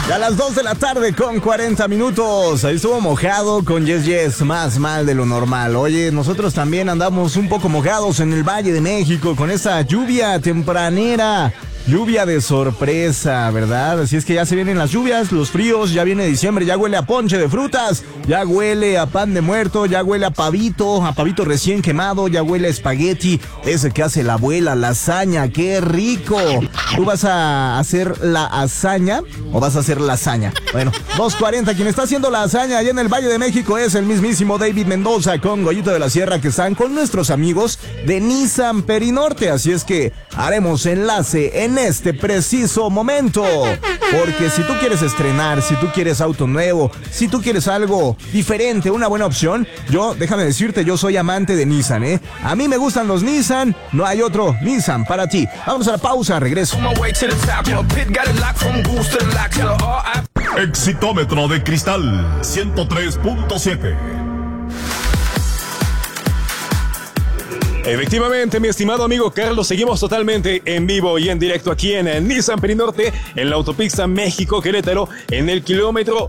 A las 2 de la tarde con 40 minutos. Ahí estuvo mojado con Yes, más mal de lo normal. Oye, nosotros también andamos un poco mojados en el Valle de México con esa lluvia tempranera. Lluvia de sorpresa, ¿verdad? Así es que ya se vienen las lluvias, los fríos, ya viene diciembre, ya huele a ponche de frutas, ya huele a pan de muerto, ya huele a pavito recién quemado, ya huele a espagueti, ese que hace la abuela, lasaña, ¡qué rico! ¿Tú vas a hacer la hazaña o vas a hacer lasaña? Bueno, 2:40, quien está haciendo la hazaña allá en el Valle de México es el mismísimo David Mendoza con Goyito de la Sierra, que están con nuestros amigos de Nissan Perinorte, así es que haremos enlace en este preciso momento, porque si tú quieres estrenar, si tú quieres auto nuevo, si tú quieres algo diferente, una buena opción, déjame decirte, yo soy amante de Nissan, a mí me gustan los Nissan, no hay otro Nissan para ti. Vamos a la pausa, regreso. Exitómetro de cristal 103.7. Efectivamente, mi estimado amigo Carlos, seguimos totalmente en vivo y en directo aquí en el Nissan Perinorte, en la autopista México-Querétaro, en el kilómetro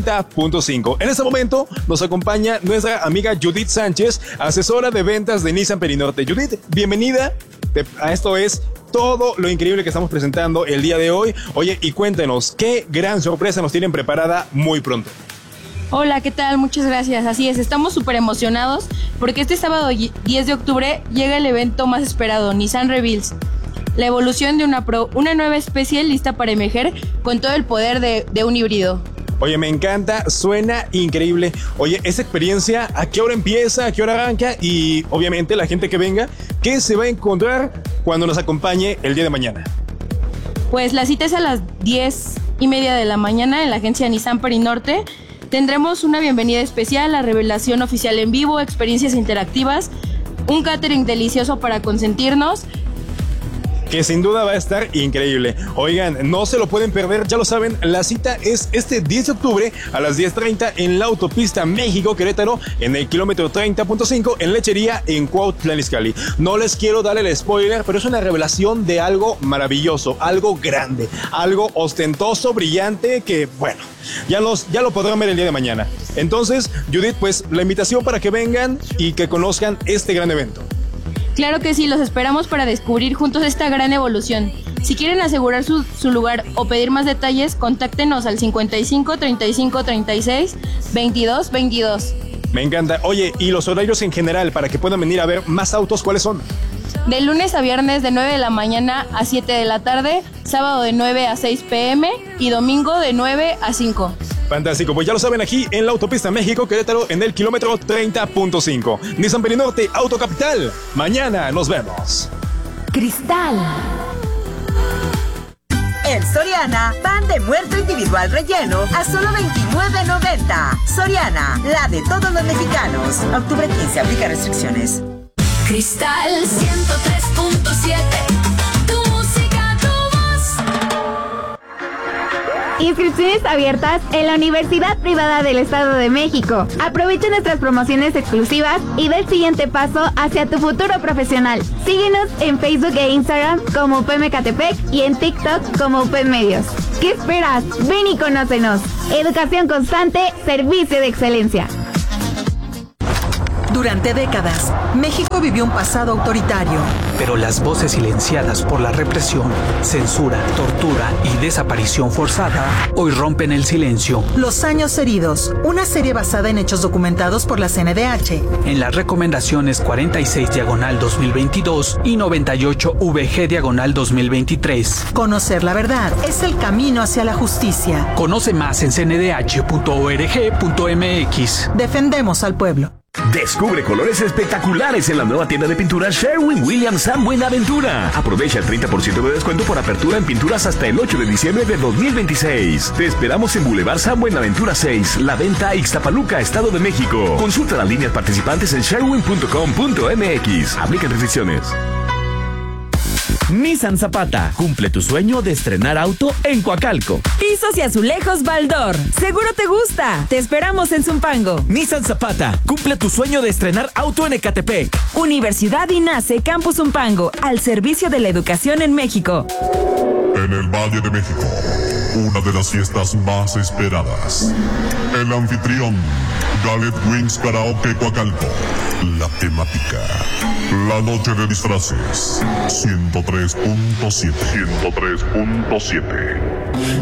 30.5. En este momento nos acompaña nuestra amiga Judith Sánchez, asesora de ventas de Nissan Perinorte. Judith, bienvenida a esto es todo lo increíble que estamos presentando el día de hoy. Oye, y cuéntenos, ¿qué gran sorpresa nos tienen preparada muy pronto? Hola, ¿qué tal? Muchas gracias. Así es, estamos súper emocionados porque este sábado 10 de octubre llega el evento más esperado, Nissan Reveals. La evolución de una nueva especie lista para emerger con todo el poder de un híbrido. Oye, me encanta, suena increíble. Oye, esa experiencia, ¿a qué hora empieza? ¿A qué hora arranca? Y obviamente la gente que venga, ¿qué se va a encontrar cuando nos acompañe el día de mañana? Pues la cita es a las 10:30 de la mañana en la agencia Nissan Perinorte. Tendremos una bienvenida especial, la revelación oficial en vivo, experiencias interactivas, un catering delicioso para consentirnos. Que sin duda va a estar increíble. Oigan, no se lo pueden perder, ya lo saben, la cita es este 10 de octubre a las 10:30 en la autopista México-Querétaro, en el kilómetro 30.5, en Lechería, en Cuautitlán Izcalli. No les quiero dar el spoiler, pero es una revelación de algo maravilloso, algo grande, algo ostentoso, brillante, que bueno, ya lo podrán ver el día de mañana. Entonces, Judith, pues la invitación para que vengan y que conozcan este gran evento. Claro que sí, los esperamos para descubrir juntos esta gran evolución. Si quieren asegurar su lugar o pedir más detalles, contáctenos al 55 35 36 22 22. Me encanta. Oye, ¿y los horarios en general para que puedan venir a ver más autos, cuáles son? De lunes a viernes de 9 de la mañana a 7 de la tarde, sábado de 9 a 6 p.m. y domingo de 9 a 5. Fantástico, pues ya lo saben, aquí en la autopista México-Querétaro, en el kilómetro 30.5. Nissan Perinorte, Autocapital. Mañana nos vemos. Cristal. En Soriana, pan de muerto individual relleno a solo $29.90. Soriana, la de todos los mexicanos. Octubre 15, aplica restricciones. Cristal 103.7. Tu música, tu voz. Inscripciones abiertas en la Universidad Privada del Estado de México. Aprovecha nuestras promociones exclusivas y da el siguiente paso hacia tu futuro profesional. Síguenos en Facebook e Instagram como UPM Ecatepec y en TikTok como UPM Medios. ¿Qué esperas? Ven y conócenos. Educación constante, servicio de excelencia. Durante décadas, México vivió un pasado autoritario. Pero las voces silenciadas por la represión, censura, tortura y desaparición forzada hoy rompen el silencio. Los años heridos, una serie basada en hechos documentados por la CNDH. En las recomendaciones 46/2022 y 98/VG/2023. Conocer la verdad es el camino hacia la justicia. Conoce más en cndh.org.mx. Defendemos al pueblo. Descubre colores espectaculares en la nueva tienda de pinturas Sherwin-Williams San Buenaventura. Aprovecha el 30% de descuento por apertura en pinturas hasta el 8 de diciembre de 2026. Te esperamos en Boulevard San Buenaventura 6, La Venta, Ixtapaluca, Estado de México. Consulta las líneas participantes en sherwin.com.mx. Aplica restricciones. Nissan Zapata, cumple tu sueño de estrenar auto en Coacalco. Pisos y azulejos Baldor, seguro te gusta. Te esperamos en Zumpango. Nissan Zapata, cumple tu sueño de estrenar auto en Ecatepec. Universidad INACE Campus Zumpango, al servicio de la educación en México. En el Valle de México. una de las fiestas más esperadas. El anfitrión, Gallet Wings Karaoke Coacalco. La temática, la noche de disfraces. 103.7.